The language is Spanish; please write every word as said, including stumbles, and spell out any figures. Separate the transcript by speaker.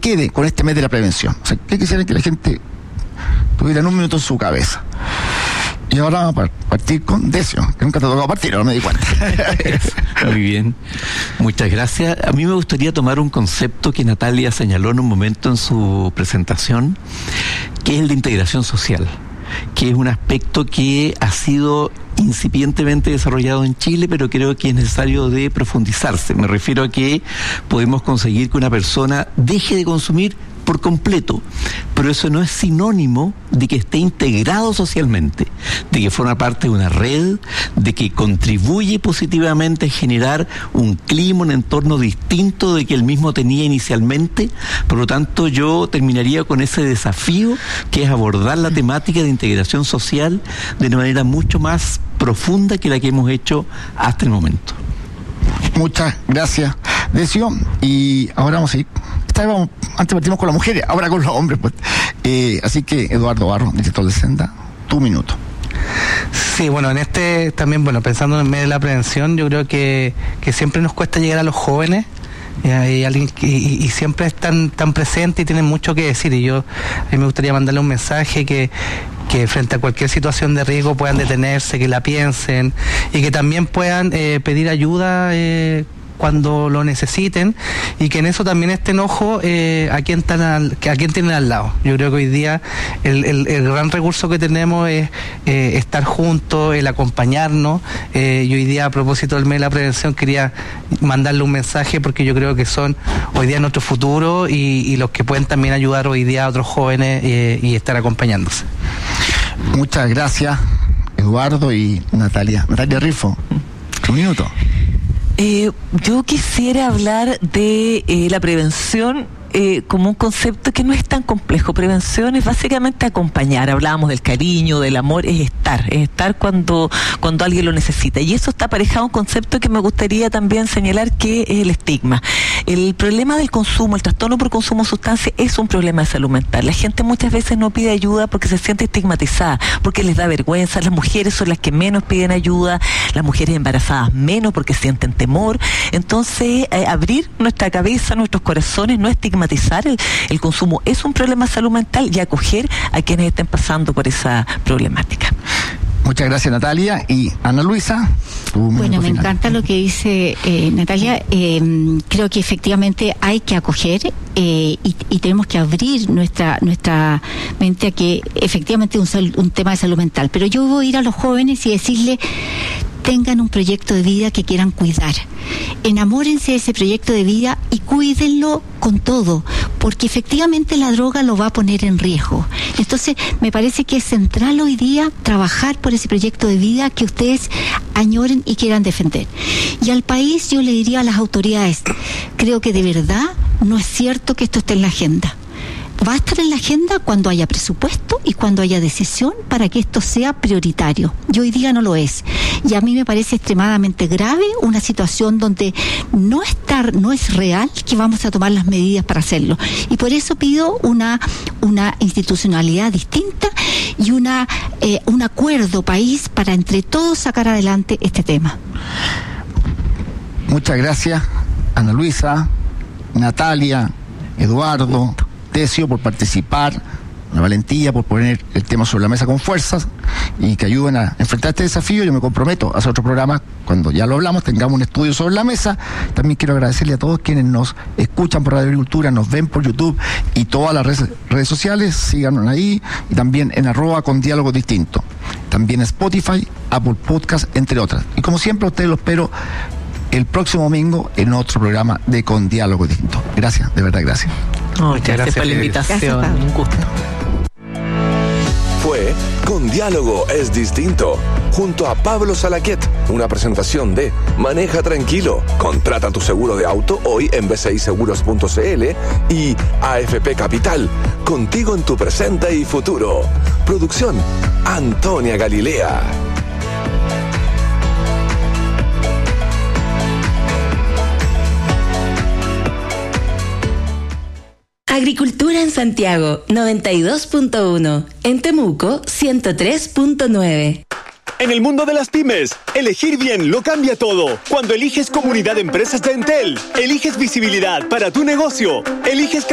Speaker 1: quede con este mes de la prevención. O sea, ¿qué quisiera que la gente tuviera en un minuto en su cabeza? Y ahora vamos a partir con Decio, que nunca te ha tocado partir, ahora me di cuenta.
Speaker 2: Muy bien, muchas gracias. A mí me gustaría tomar un concepto que Natalia señaló en un momento en su presentación, que es el de integración social, que es un aspecto que ha sido incipientemente desarrollado en Chile, pero creo que es necesario de profundizarse. Me refiero a que podemos conseguir que una persona deje de consumir por completo, pero eso no es sinónimo de que esté integrado socialmente, de que forma parte de una red, de que contribuye positivamente a generar un clima, un entorno distinto de que él mismo tenía inicialmente. Por lo tanto, yo terminaría con ese desafío que es abordar la temática de integración social de una manera mucho más profunda que la que hemos hecho hasta el momento.
Speaker 1: Muchas gracias, Decio. Y ahora vamos a ir. Estábamos, antes partimos con las mujeres, ahora con los hombres, pues. Eh, así que, Eduardo Barro, director de Senda, tu minuto.
Speaker 3: Sí, bueno, en este también, bueno, pensando en medio de la prevención, yo creo que, que siempre nos cuesta llegar a los jóvenes. Y, hay alguien que, y, y siempre están tan presentes y tienen mucho que decir, y yo a mí me gustaría mandarle un mensaje que que frente a cualquier situación de riesgo puedan detenerse, que la piensen y que también puedan eh, pedir ayuda eh, cuando lo necesiten, y que en eso también estén ojo eh, a quién están al, a quién tienen al lado. Yo creo que hoy día el, el, el gran recurso que tenemos es eh, estar juntos, el acompañarnos. Eh, y hoy día, a propósito del mes de la prevención, quería mandarle un mensaje, porque yo creo que son hoy día nuestro futuro y, y los que pueden también ayudar hoy día a otros jóvenes eh, y estar acompañándose.
Speaker 1: Muchas gracias, Eduardo y Natalia. Natalia Rifo, un minuto.
Speaker 4: Eh, yo quisiera hablar de eh, la prevención eh, como un concepto que no es tan complejo. Prevención es básicamente acompañar. Hablábamos del cariño, del amor, es estar, es estar cuando, cuando alguien lo necesita. Y eso está aparejado a un concepto que me gustaría también señalar, que es el estigma. El problema del consumo, el trastorno por consumo de sustancias, es un problema de salud mental. La gente muchas veces no pide ayuda porque se siente estigmatizada, porque les da vergüenza. Las mujeres son las que menos piden ayuda, las mujeres embarazadas menos, porque sienten temor. Entonces, eh, abrir nuestra cabeza, nuestros corazones, no estigmatizar el, el consumo es un problema de salud mental, y acoger a quienes estén pasando por esa problemática.
Speaker 1: Muchas gracias, Natalia. Y Ana Luisa, tu
Speaker 5: Bueno, me
Speaker 1: final.
Speaker 5: encanta lo que dice eh, Natalia. Eh, creo que efectivamente hay que acoger eh, y, y tenemos que abrir nuestra nuestra mente a que efectivamente es un, un tema de salud mental. Pero yo voy a ir a los jóvenes y decirle: tengan un proyecto de vida que quieran cuidar. Enamórense de ese proyecto de vida y cuídenlo con todo, porque efectivamente la droga lo va a poner en riesgo. Entonces, me parece que es central hoy día trabajar por ese proyecto de vida que ustedes añoren y quieran defender. Y al país yo le diría a las autoridades: creo que de verdad no es cierto que esto esté en la agenda. Va a estar en la agenda cuando haya presupuesto y cuando haya decisión para que esto sea prioritario. Y hoy día no lo es. Y a mí me parece extremadamente grave una situación donde no está, no es real que vamos a tomar las medidas para hacerlo. Y por eso pido una, una institucionalidad distinta y una, eh, un acuerdo país para entre todos sacar adelante este tema.
Speaker 1: Muchas gracias, Ana Luisa, Natalia, Eduardo, Decio, por participar, la valentía, por poner el tema sobre la mesa con fuerzas y que ayuden a enfrentar este desafío. Yo me comprometo a hacer otro programa cuando ya lo hablamos, tengamos un estudio sobre la mesa. También quiero agradecerle a todos quienes nos escuchan por Radio Agricultura, nos ven por YouTube y todas las redes, redes sociales. Síganos ahí, y también en arroba con diálogo distinto. También Spotify, Apple Podcast, entre otras. Y como siempre, a ustedes los espero el próximo domingo en otro programa de Con Diálogo Distinto. Gracias, de verdad, gracias.
Speaker 4: Oh, gracias, gracias por la invitación. Gracias, un gusto.
Speaker 6: Fue Con Diálogo es Distinto, junto a Pablo Salaquet, una presentación de Maneja Tranquilo, contrata tu seguro de auto hoy en b c i seguros punto c l y A F P Capital, contigo en tu presente y futuro. Producción, Antonia Galilea.
Speaker 7: Agricultura en Santiago, noventa y dos punto uno. En Temuco, ciento tres punto nueve.
Speaker 8: En el mundo de las pymes, elegir bien lo cambia todo. Cuando eliges Comunidad de Empresas de Entel, eliges visibilidad para tu negocio, eliges